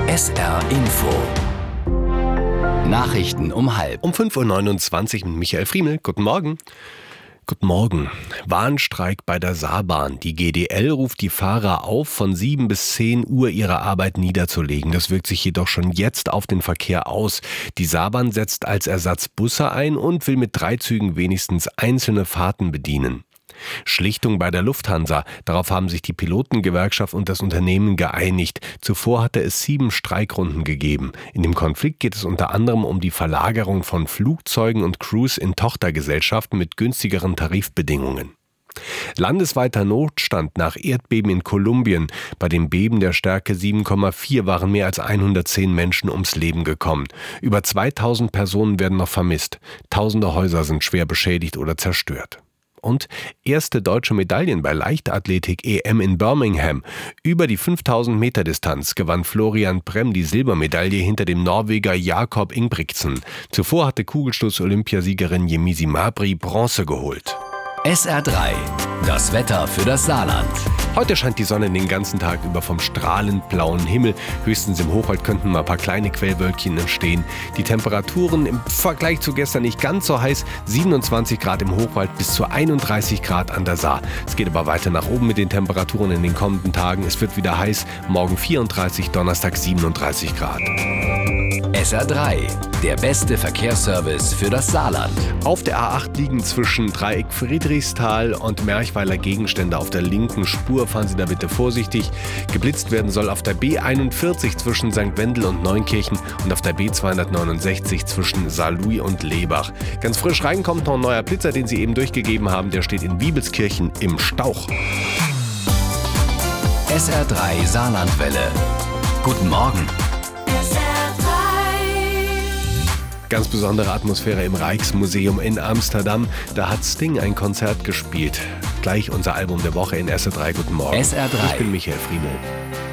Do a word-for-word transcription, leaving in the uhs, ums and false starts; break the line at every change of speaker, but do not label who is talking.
S R Info. Nachrichten um halb.
Um fünf Uhr neunundzwanzig mit Michael Friemel. Guten Morgen. Guten Morgen. Warnstreik bei der Saarbahn. Die G D L ruft die Fahrer auf, von sieben bis zehn Uhr ihre Arbeit niederzulegen. Das wirkt sich jedoch schon jetzt auf den Verkehr aus. Die Saarbahn setzt als Ersatz Busse ein und will mit drei Zügen wenigstens einzelne Fahrten bedienen. Schlichtung bei der Lufthansa. Darauf haben sich die Pilotengewerkschaft und das Unternehmen geeinigt. Zuvor hatte es sieben Streikrunden gegeben. In dem Konflikt geht es unter anderem um die Verlagerung von Flugzeugen und Crews in Tochtergesellschaften mit günstigeren Tarifbedingungen. Landesweiter Notstand nach Erdbeben in Kolumbien. Bei dem Beben der Stärke sieben Komma vier waren mehr als hundertzehn Menschen ums Leben gekommen. Über zweitausend Personen werden noch vermisst. Tausende Häuser sind schwer beschädigt oder zerstört. Und erste deutsche Medaillen bei Leichtathletik-E M in Birmingham. Über die fünftausend Meter Distanz gewann Florian Prem die Silbermedaille hinter dem Norweger Jakob Ingebrigtsen. Zuvor hatte Kugelstoß-Olympiasiegerin Jemisi Mabry Bronze geholt.
S R drei. Das Wetter für das Saarland.
Heute scheint die Sonne den ganzen Tag über vom strahlend blauen Himmel. Höchstens im Hochwald könnten mal ein paar kleine Quellwölkchen entstehen. Die Temperaturen im Vergleich zu gestern nicht ganz so heiß. siebenundzwanzig Grad im Hochwald bis zu einunddreißig Grad an der Saar. Es geht aber weiter nach oben mit den Temperaturen in den kommenden Tagen. Es wird wieder heiß. Morgen vierunddreißig, Donnerstag siebenunddreißig Grad.
S R drei. Der beste Verkehrsservice für das Saarland.
Auf der A acht liegen zwischen Dreieck Friedrichsthal und Merchweiler Gegenstände auf der linken Spur. Fahren Sie da bitte vorsichtig. Geblitzt werden soll auf der B einundvierzig zwischen Sankt Wendel und Neunkirchen und auf der B zweihundertneunundsechzig zwischen Saarlouis und Lebach. Ganz frisch rein kommt noch ein neuer Blitzer, den Sie eben durchgegeben haben. Der steht in Wiebelskirchen im Stauch.
S R drei Saarlandwelle. Guten Morgen.
Ganz besondere Atmosphäre im Rijksmuseum in Amsterdam. Da hat Sting ein Konzert gespielt. Gleich unser Album der Woche in S R drei. Guten Morgen.
S R drei.
Ich bin Michael Friemel.